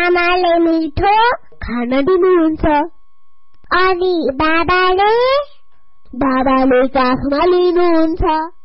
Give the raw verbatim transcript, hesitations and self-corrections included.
आमाले मिठो खाना दिनुहुन्छ। अनि बाबाले बाबाले काखमा लिनुहुन्छ।